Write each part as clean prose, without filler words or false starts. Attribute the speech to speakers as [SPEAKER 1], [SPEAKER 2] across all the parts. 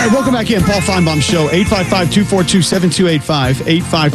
[SPEAKER 1] right, welcome back in. Paul Feinbaum Show, 855-242-7285,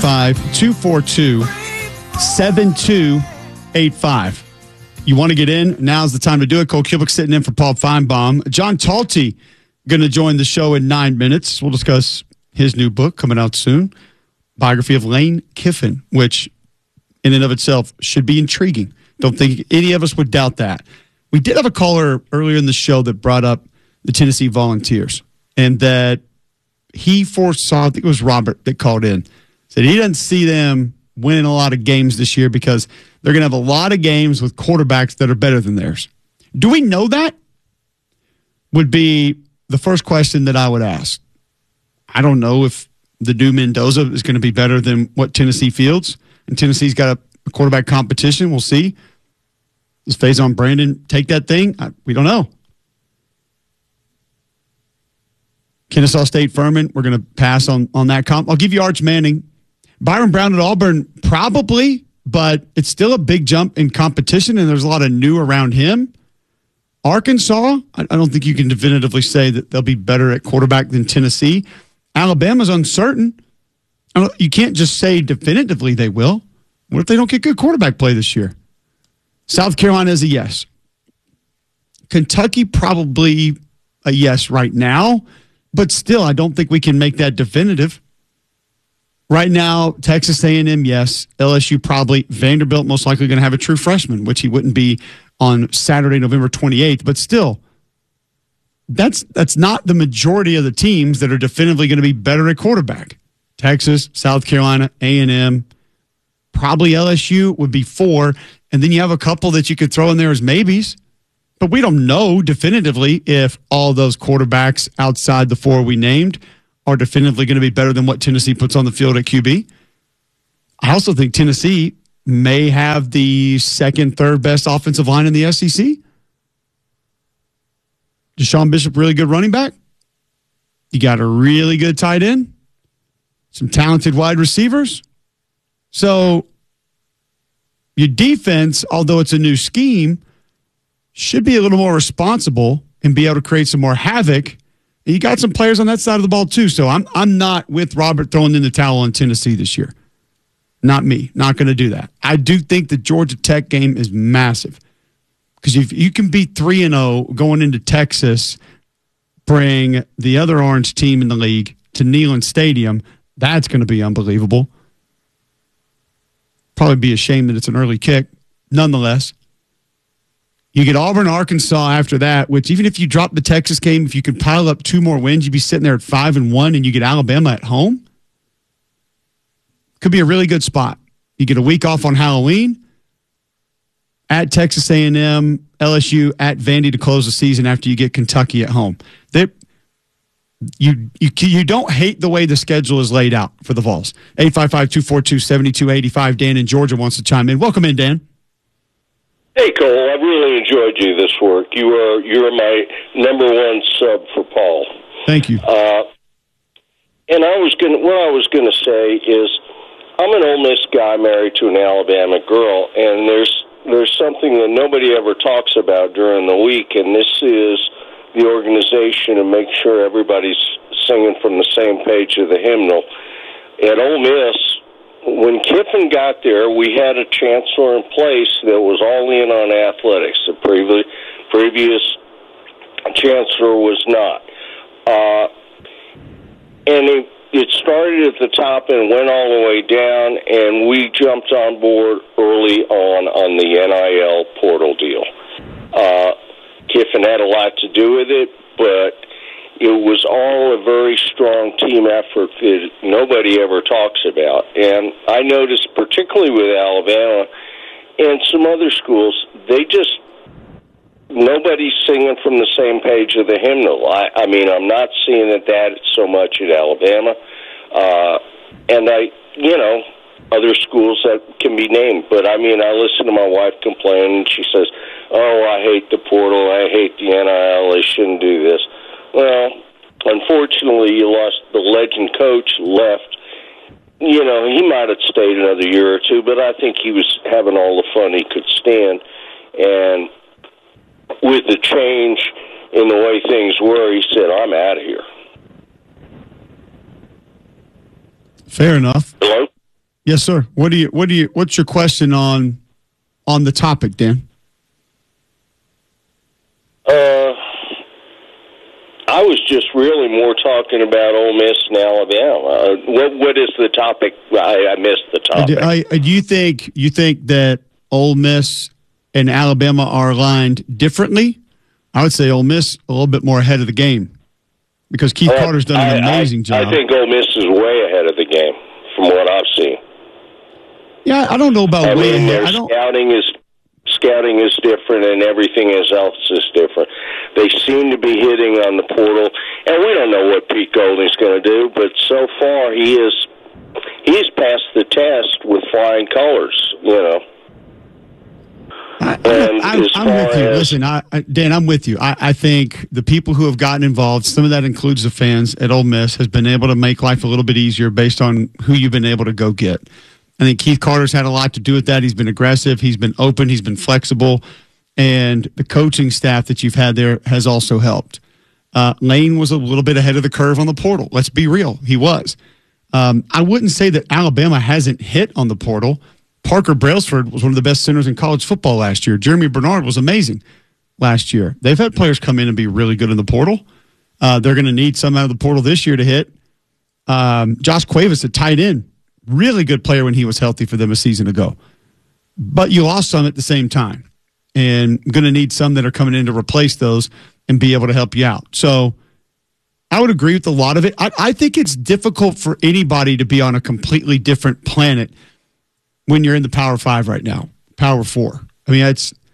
[SPEAKER 1] 855-242-7285. You want to get in? Now's the time to do it. Cole Kubick sitting in for Paul Feinbaum. John Talty going to join the show in 9 minutes. We'll discuss his new book coming out soon, biography of Lane Kiffin, which in and of itself should be intriguing. Don't think any of us would doubt that. We did have a caller earlier in the show that brought up the Tennessee Volunteers and that he foresaw, I think it was Robert that called in, said he doesn't see them winning a lot of games this year because they're going to have a lot of games with quarterbacks that are better than theirs. Do we know that? Would be the first question that I would ask. I don't know if the new Mendoza is going to be better than what Tennessee fields, and Tennessee's got a quarterback competition. We'll see. Does Faison Brandon take that thing? We don't know. Kennesaw State Furman, we're going to pass on that comp. I'll give you Arch Manning. Byron Brown at Auburn, probably, but it's still a big jump in competition, and there's a lot of new around him. Arkansas, I don't think you can definitively say that they'll be better at quarterback than Tennessee. Alabama's uncertain. You can't just say definitively they will. What if they don't get good quarterback play this year? South Carolina is a yes. Kentucky, probably a yes right now, but still, I don't think we can make that definitive. Right now, Texas A&M, yes. LSU, probably. Vanderbilt, most likely going to have a true freshman, which he wouldn't be on Saturday, November 28th. But still, that's not the majority of the teams that are definitively going to be better at quarterback. Texas, South Carolina, A&M, probably LSU would be 4. And then you have a couple that you could throw in there as maybes. But we don't know definitively if all those quarterbacks outside the 4 we named are definitively going to be better than what Tennessee puts on the field at QB. I also think Tennessee may have the second, third best offensive line in the SEC. Deshaun Bishop, really good running back. You got a really good tight end. Some talented wide receivers. So your defense, although it's a new scheme, should be a little more responsible and be able to create some more havoc. And you got some players on that side of the ball too. So I'm not with Robert throwing in the towel on Tennessee this year. Not me. Not going to do that. I do think the Georgia Tech game is massive because if you can beat 3-0 going into Texas, bring the other orange team in the league to Neyland Stadium, that's going to be unbelievable. Probably be a shame that it's an early kick. Nonetheless, you get Auburn, Arkansas after that, which even if you drop the Texas game, if you could pile up 2 more wins, you'd be sitting there at 5-1, and you get Alabama at home. Could be a really good spot. You get a week off on Halloween, at Texas A&M, LSU, at Vandy to close the season after you get Kentucky at home. You don't hate the way the schedule is laid out for the Vols. 855-242-7285. Dan in Georgia wants to chime in. Welcome in, Dan.
[SPEAKER 2] Hey, Cole. I've really enjoyed you this work. You're my number 1 sub for Paul.
[SPEAKER 1] Thank you.
[SPEAKER 2] And what I was gonna say is, I'm an Ole Miss guy married to an Alabama girl, and there's something that nobody ever talks about during the week, and this is the organization and make sure everybody's singing from the same page of the hymnal. At Ole Miss, when Kiffin got there, we had a chancellor in place that was all in on athletics. The previous chancellor was not. And it started at the top and went all the way down, and we jumped on board early on the NIL portal deal. Kiffin had a lot to do with it, but it was all a very strong team effort that nobody ever talks about. And I noticed, particularly with Alabama and some other schools, nobody's singing from the same page of the hymnal. I mean, I'm not seeing that so much at Alabama. And other schools that can be named. But, I mean, I listen to my wife complain, and she says, oh, I hate the portal, I hate the NIL, they shouldn't do this. Well, unfortunately, you lost the legend coach, left. He might have stayed another year or two, but I think he was having all the fun he could stand. And with the change in the way things were, he said, I'm out of here.
[SPEAKER 1] Fair enough.
[SPEAKER 2] Hello?
[SPEAKER 1] Yes, sir. What's your question on the topic, Dan?
[SPEAKER 2] I was just really more talking about Ole Miss and Alabama. What is the topic? I missed the topic.
[SPEAKER 1] Do you think that Ole Miss and Alabama are aligned differently? I would say Ole Miss a little bit more ahead of the game because Keith Carter's done an amazing job.
[SPEAKER 2] I think Ole Miss is way ahead of the game from what I've seen.
[SPEAKER 1] Yeah, I don't know about way ahead.
[SPEAKER 2] Scouting is different, and everything else is different. They seem to be hitting on the portal, and we don't know what Pete Golding's going to do. But so far, he's passed the test with flying colors.
[SPEAKER 1] I'm with you. Listen, Dan, I'm with you. I think the people who have gotten involved, some of that includes the fans at Ole Miss, has been able to make life a little bit easier based on who you've been able to go get. I think Keith Carter's had a lot to do with that. He's been aggressive. He's been open. He's been flexible. And the coaching staff that you've had there has also helped. Lane was a little bit ahead of the curve on the portal. Let's be real. He was. I wouldn't say that Alabama hasn't hit on the portal. Parker Brailsford was one of the best centers in college football last year. Jeremy Bernard was amazing last year. They've had players come in and be really good in the portal. They're going to need some out of the portal this year to hit. Josh Cuevas, a tight end. Really good player when he was healthy for them a season ago. But you lost some at the same time. And going to need some that are coming in to replace those and be able to help you out. So I would agree with a lot of it. I think it's difficult for anybody to be on a completely different planet when you're in the Power 5 right now, Power 4. I mean,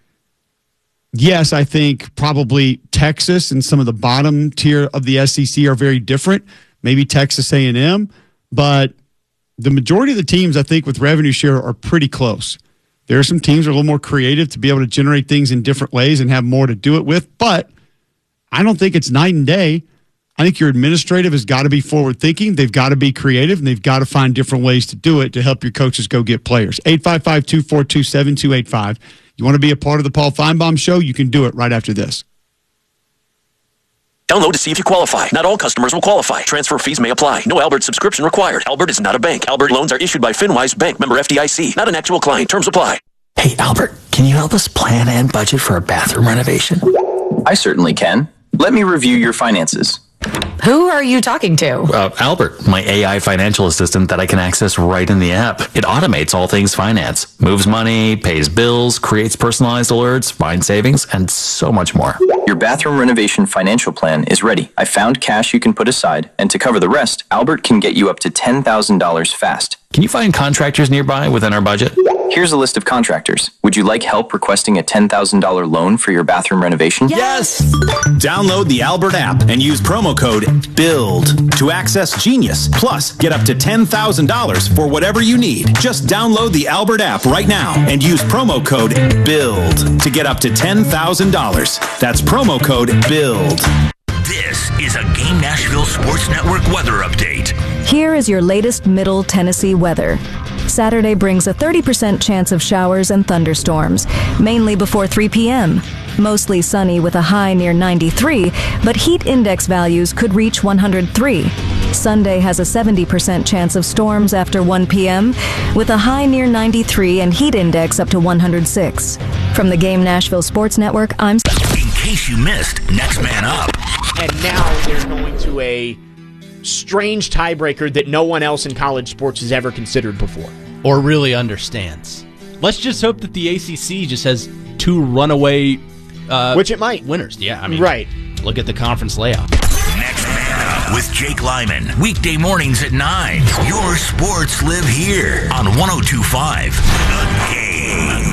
[SPEAKER 1] yes, I think probably Texas and some of the bottom tier of the SEC are very different. Maybe Texas A&M, but the majority of the teams, I think, with revenue share are pretty close. There are some teams that are a little more creative to be able to generate things in different ways and have more to do it with, but I don't think it's night and day. I think your administrative has got to be forward-thinking. They've got to be creative, and they've got to find different ways to do it to help your coaches go get players. 855-242-7285. You want to be a part of the Paul Feinbaum Show? You can do it right after this.
[SPEAKER 3] Download to see if you qualify. Not all customers will qualify. Transfer fees may apply. No Albert subscription required. Albert is not a bank. Albert loans are issued by FinWise Bank, member FDIC. Not an actual client. Terms apply.
[SPEAKER 4] Hey, Albert, can you help us plan and budget for a bathroom renovation?
[SPEAKER 5] I certainly can. Let me review your finances.
[SPEAKER 6] Who are you talking to?
[SPEAKER 4] Albert, my AI financial assistant that I can access right in the app. It automates all things finance, moves money, pays bills, creates personalized alerts, finds savings, and so much more.
[SPEAKER 5] Your bathroom renovation financial plan is ready. I found cash you can put aside, and to cover the rest, Albert can get you up to $10,000 fast.
[SPEAKER 4] Can you find contractors nearby within our budget?
[SPEAKER 5] Here's a list of contractors. Would you like help requesting a $10,000 loan for your bathroom renovation?
[SPEAKER 7] Yes! Download the Albert app and use promo code BUILD to access Genius. Plus, get up to $10,000 for whatever you need. Just download the Albert app right now and use promo code BUILD to get up to $10,000. That's promo code BUILD.
[SPEAKER 8] This is a Game Nashville Sports Network weather update.
[SPEAKER 9] Here is your latest Middle Tennessee weather. Saturday brings a 30% chance of showers and thunderstorms, mainly before 3 p.m. Mostly sunny with a high near 93, but heat index values could reach 103. Sunday has a 70% chance of storms after 1 p.m., with a high near 93 and heat index up to 106. From the Game Nashville Sports Network, I'm...
[SPEAKER 8] In case you missed, Next Man Up.
[SPEAKER 10] And now they're going to a strange tiebreaker that no one else in college sports has ever considered before.
[SPEAKER 11] Or really understands. Let's just hope that the ACC just has two runaway
[SPEAKER 10] which it might.
[SPEAKER 11] Winners. Yeah, I mean,
[SPEAKER 10] right.
[SPEAKER 11] Look at the conference layout.
[SPEAKER 8] Next Man Up with Jake Lyman. Weekday mornings at 9. Your sports live here on 102.5 The Game.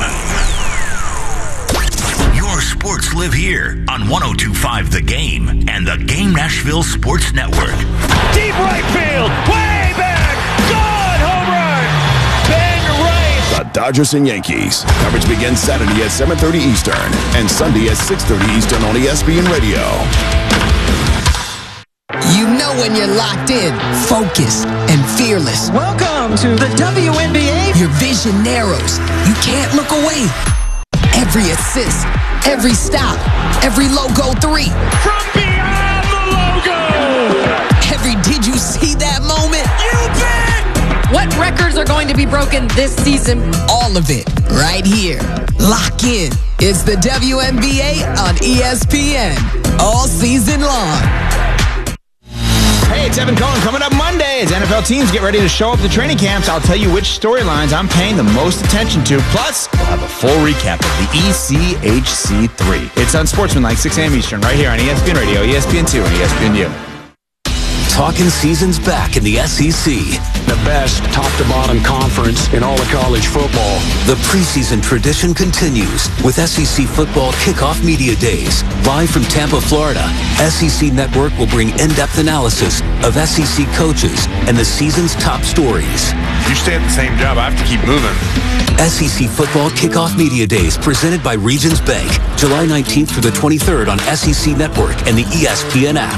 [SPEAKER 8] Your sports live here on 102.5 The Game and the Game Nashville Sports Network.
[SPEAKER 12] Deep right field, way back, gone, home run, Ben Rice.
[SPEAKER 13] The Dodgers and Yankees. Coverage begins Saturday at 7:30 Eastern and Sunday at 6:30 Eastern on ESPN Radio.
[SPEAKER 14] You know when you're locked in, focused, and fearless.
[SPEAKER 15] Welcome to the WNBA.
[SPEAKER 14] Your vision narrows. You can't look away. Every assist, every stop, every logo three.
[SPEAKER 12] From beyond the logo.
[SPEAKER 14] Every did you see that moment?
[SPEAKER 12] You bet.
[SPEAKER 14] are going to be broken this season. All of it right here. Lock in. It's the WNBA on ESPN all season long.
[SPEAKER 16] Hey, it's Evan Cohen. Coming up Monday as NFL teams get ready to show up at the training camps, I'll tell you which storylines I'm paying the most attention to. Plus, we'll have a full recap of the ECHC3. It's Unsportsmanlike, 6 a.m. Eastern, right here on ESPN Radio, ESPN2, and ESPNU.
[SPEAKER 17] Talking season's back in the SEC.
[SPEAKER 18] The best top-to-bottom conference in all of college football.
[SPEAKER 17] The preseason tradition continues with SEC Football Kickoff Media Days. Live from Tampa, Florida, SEC Network will bring in-depth analysis of SEC coaches and the season's top stories.
[SPEAKER 19] You stay at the same job, I have to keep moving.
[SPEAKER 17] SEC Football Kickoff Media Days presented by Regions Bank. July 19th through the 23rd on SEC Network and the ESPN app.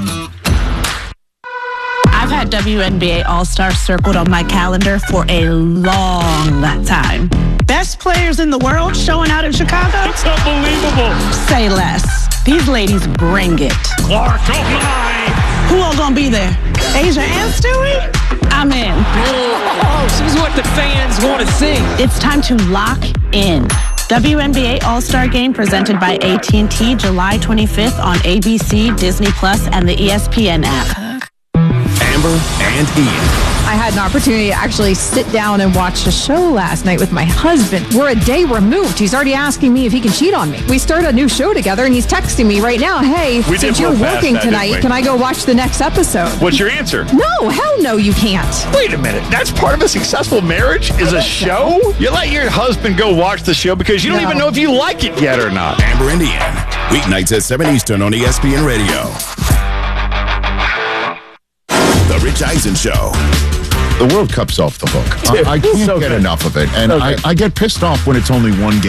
[SPEAKER 20] I've had WNBA All-Star circled on my calendar for a long time. Best players in the world showing out in Chicago?
[SPEAKER 12] It's unbelievable.
[SPEAKER 20] Say less. These ladies bring it.
[SPEAKER 12] Clark, oh my!
[SPEAKER 20] Who all gonna be there? Asia and Stewie? I'm in.
[SPEAKER 15] Oh, this is what the fans want to see.
[SPEAKER 20] It's time to lock in. WNBA All-Star Game presented by AT&T July 25th on ABC, Disney Plus, and the ESPN app.
[SPEAKER 13] Amber and Ian.
[SPEAKER 21] I had an opportunity to actually sit down and watch a show last night with my husband. We're a day removed. He's already asking me if he can cheat on me. We started a new show together, and he's texting me right now, hey, since you're working tonight, can I go watch the next episode?
[SPEAKER 19] What's your answer?
[SPEAKER 21] No, hell no, you can't.
[SPEAKER 19] Wait a minute. That's part of a successful marriage is a show? You let your husband go watch the show because you don't even know if you like it yet or not.
[SPEAKER 13] Amber and Ian. Weeknights at 7 Eastern on ESPN Radio. The Rich Eisen Show.
[SPEAKER 22] The World Cup's off the hook. I can't get enough of it. And I get pissed off when it's only one game.